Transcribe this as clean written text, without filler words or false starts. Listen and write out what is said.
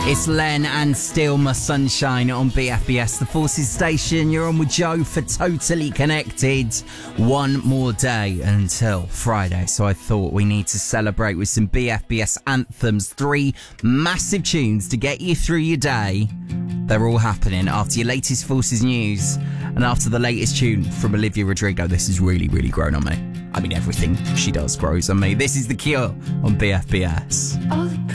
It's Len and Still My Sunshine on BFBS, the Forces station. You're on with Joe for Totally Connected. One more day until Friday, so I thought we need to celebrate with some BFBS anthems. 3 massive tunes to get you through your day. They're all happening after your latest Forces news and after the latest tune from Olivia Rodrigo. This has really, really grown on me. I mean, everything she does grows on me. This is The Cure on BFBS.